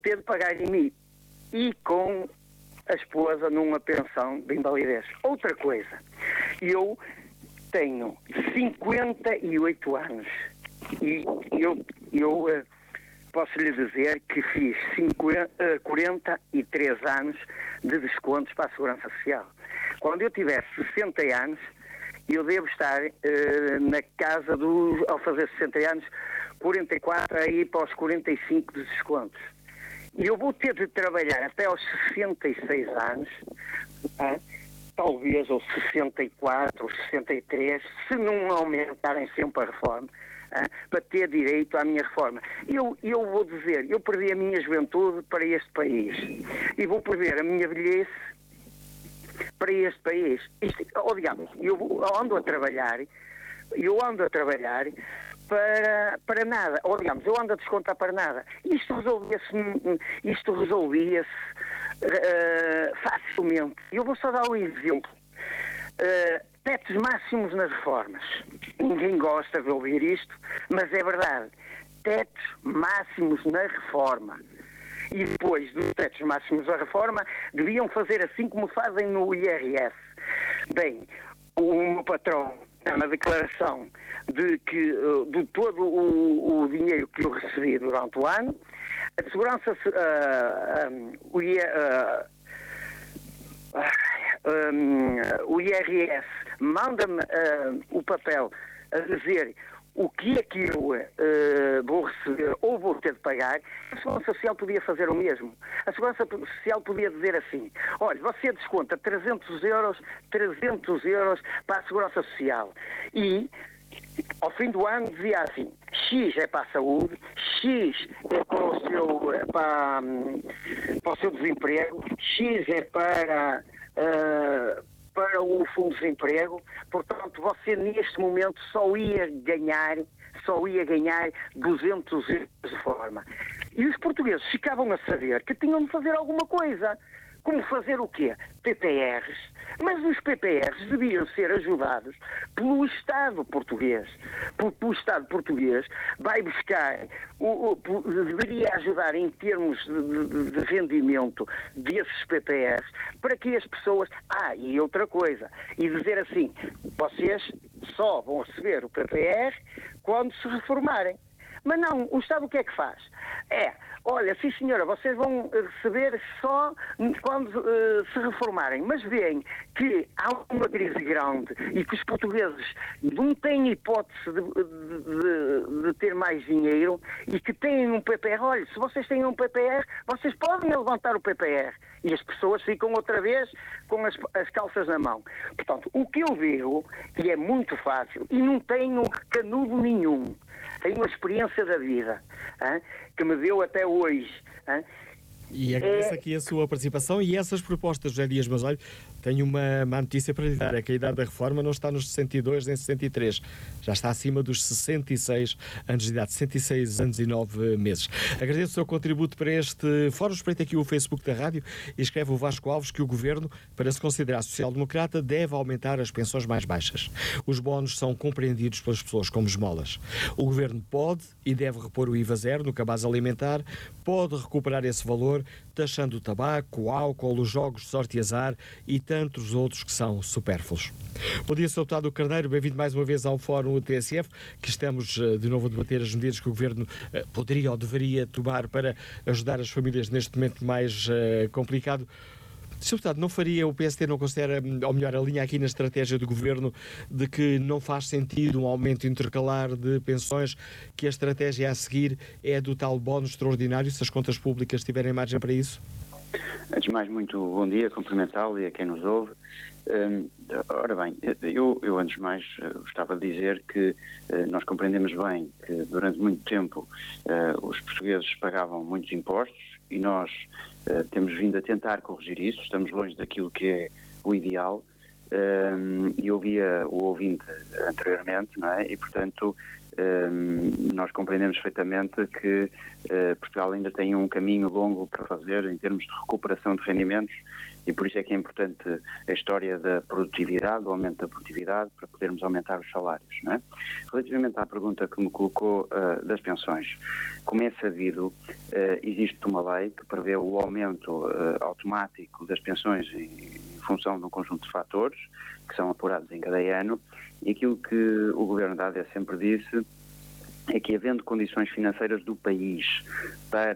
ter de pagar em mim e com a esposa numa pensão de invalidez. Outra coisa, eu tenho 58 anos e eu posso lhe dizer que fiz 43 anos de descontos para a Segurança Social. Quando eu tiver 60 anos, eu devo estar na casa ao fazer 60 anos, 44 aí para os 45 de descontos. E eu vou ter de trabalhar até aos 66 anos, talvez aos 64, aos 63, se não aumentarem sempre a reforma, para ter direito à minha reforma. Eu vou dizer, eu perdi a minha juventude para este país e vou perder a minha velhice para este país. Digamos, eu ando a trabalhar para nada, ou digamos, eu ando a descontar para nada. Isto resolvia-se facilmente. Eu vou só dar um exemplo. Tetos máximos nas reformas. Ninguém gosta de ouvir isto, mas é verdade. Tetos máximos na reforma. E depois dos tetos máximos da reforma, deviam fazer assim como fazem no IRS. Bem, o meu patrão dá uma declaração de todo o dinheiro que eu recebi durante o ano, a segurança, o IRS manda-me o papel a dizer o que é que eu vou receber ou vou ter de pagar. A Segurança Social podia fazer o mesmo. A Segurança Social podia dizer assim: olha, você desconta 300 euros para a Segurança Social e ao fim do ano dizia assim: X é para a saúde, X é para o seu desemprego, X é para o Fundo de Desemprego. Portanto, você neste momento só ia ganhar 200 euros de forma. E os portugueses ficavam a saber que tinham de fazer alguma coisa. Como fazer o quê? PPRs. Mas os PPRs deviam ser ajudados pelo Estado português. Porque o Estado português vai buscar, deveria ajudar em termos de rendimento desses PPRs para que as pessoas... e outra coisa, e dizer assim: vocês só vão receber o PPR quando se reformarem. Mas não, o Estado o que é que faz? Olha, sim senhora, vocês vão receber só quando se reformarem, mas veem que há uma crise grande e que os portugueses não têm hipótese de ter mais dinheiro e que têm um PPR. Olha, se vocês têm um PPR, vocês podem levantar o PPR. E as pessoas ficam outra vez com as calças na mão. Portanto, o que eu digo, e é muito fácil, e não tenho canudo nenhum, tenho a experiência da vida, que me deu até hoje. E agradeço aqui a sua participação e essas propostas, José Dias, mas olha, tenho uma má notícia para lhe dar, é que a idade da reforma não está nos 62 nem 63, já está acima dos 66 anos de idade, 66 anos e 9 meses. Agradeço o seu contributo para este fórum. Espreita aqui o Facebook da rádio e escreve o Vasco Alves que o Governo, para se considerar social-democrata, deve aumentar as pensões mais baixas. Os bónus são compreendidos pelas pessoas como esmolas. O Governo pode e deve repor o IVA zero no cabaz alimentar, pode recuperar esse valor taxando o tabaco, o álcool, os jogos de sorte e azar e tantos outros que são supérfluos. Bom dia, Sr. Deputado Carneiro, bem-vindo mais uma vez ao Fórum TSF, que estamos de novo a debater as medidas que o Governo poderia ou deveria tomar para ajudar as famílias neste momento mais complicado. Sr. Deputado, não faria, o PSD não considera, ou melhor, a linha aqui na estratégia do Governo de que não faz sentido um aumento intercalar de pensões, que a estratégia a seguir é do tal bónus extraordinário, se as contas públicas tiverem margem para isso? Antes de mais, muito bom dia, cumprimentá-lo e a quem nos ouve. Ora bem, eu antes de mais gostava de dizer que nós compreendemos bem que durante muito tempo os portugueses pagavam muitos impostos e nós temos vindo a tentar corrigir isso, estamos longe daquilo que é o ideal, e ouvia o ouvinte anteriormente, não é? E portanto nós compreendemos perfeitamente que Portugal ainda tem um caminho longo para fazer em termos de recuperação de rendimentos, e por isso é que é importante a história da produtividade, do aumento da produtividade, para podermos aumentar os salários, não é? Relativamente à pergunta que me colocou das pensões, como é sabido, existe uma lei que prevê o aumento automático das pensões em função de um conjunto de fatores que são apurados em cada ano, e aquilo que o Governo da AD sempre disse é que, havendo condições financeiras do país para